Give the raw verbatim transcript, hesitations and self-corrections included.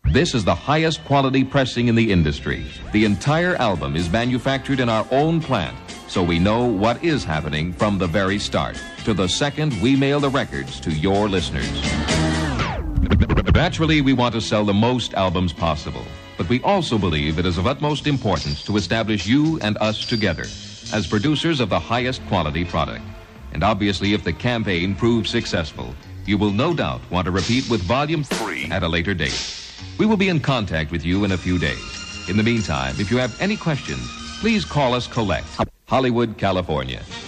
This is the highest quality pressing in the industry. The entire album is manufactured in our own plant, so we know what is happening from the very start, to the second we mail the records to your listeners. Naturally, we want to sell the most albums possible, but we also believe it is of utmost importance to establish you and us together as producers of the highest quality product. And obviously, if the campaign proves successful, you will no doubt want to repeat with Volume three at a later date. We will be in contact with you in a few days. In the meantime, if you have any questions, please call us collect, Hollywood, California.